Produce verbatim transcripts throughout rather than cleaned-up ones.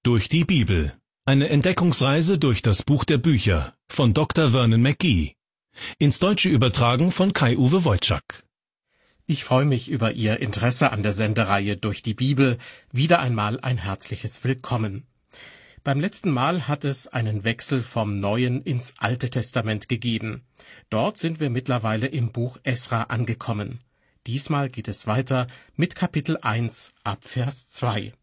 Durch die Bibel. Eine Entdeckungsreise durch das Buch der Bücher von Doktor Vernon McGee. Ins Deutsche übertragen von Kai-Uwe Wojczak. Ich freue mich über Ihr Interesse an der Sendereihe Durch die Bibel. Wieder einmal ein herzliches Willkommen. Beim letzten Mal hat es einen Wechsel vom Neuen ins Alte Testament gegeben. Dort sind wir mittlerweile im Buch Esra angekommen. Diesmal geht es weiter mit Kapitel eins ab Vers zwei.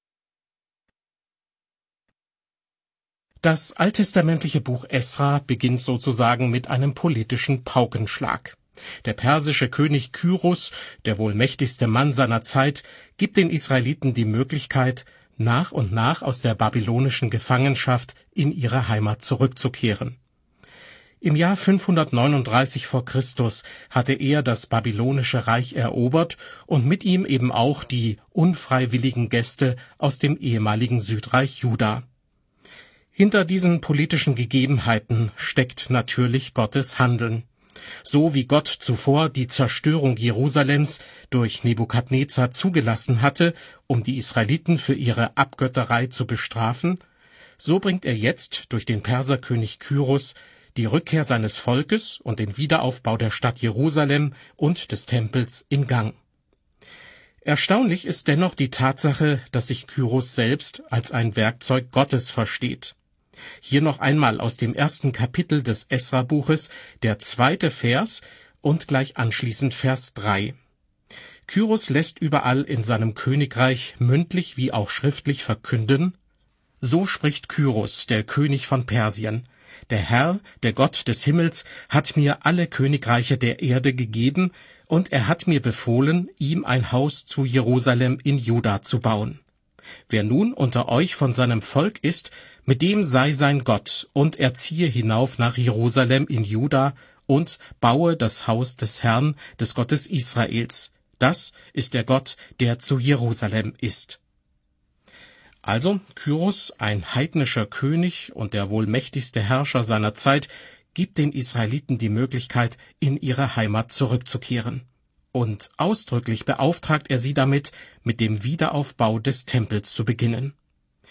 Das alttestamentliche Buch Esra beginnt sozusagen mit einem politischen Paukenschlag. Der persische König Kyros, der wohl mächtigste Mann seiner Zeit, gibt den Israeliten die Möglichkeit, nach und nach aus der babylonischen Gefangenschaft in ihre Heimat zurückzukehren. Im Jahr fünfhundertneununddreißig vor Christus hatte er das babylonische Reich erobert und mit ihm eben auch die unfreiwilligen Gäste aus dem ehemaligen Südreich Juda. Hinter diesen politischen Gegebenheiten steckt natürlich Gottes Handeln. So wie Gott zuvor die Zerstörung Jerusalems durch Nebukadnezar zugelassen hatte, um die Israeliten für ihre Abgötterei zu bestrafen, so bringt er jetzt durch den Perserkönig Kyros die Rückkehr seines Volkes und den Wiederaufbau der Stadt Jerusalem und des Tempels in Gang. Erstaunlich ist dennoch die Tatsache, dass sich Kyros selbst als ein Werkzeug Gottes versteht. Hier noch einmal aus dem ersten Kapitel des Esra-Buches der zweite Vers und gleich anschließend Vers drei. Kyros lässt überall in seinem Königreich mündlich wie auch schriftlich verkünden: So spricht Kyros, der König von Persien: Der Herr, der Gott des Himmels, hat mir alle Königreiche der Erde gegeben, und er hat mir befohlen, ihm ein Haus zu Jerusalem in Juda zu bauen. Wer nun unter euch von seinem Volk ist, mit dem sei sein Gott, und er ziehe hinauf nach Jerusalem in Juda und baue das Haus des Herrn, des Gottes Israels. Das ist der Gott, der zu Jerusalem ist. Also, Kyros, ein heidnischer König und der wohl mächtigste Herrscher seiner Zeit, gibt den Israeliten die Möglichkeit, in ihre Heimat zurückzukehren. Und ausdrücklich beauftragt er sie damit, mit dem Wiederaufbau des Tempels zu beginnen.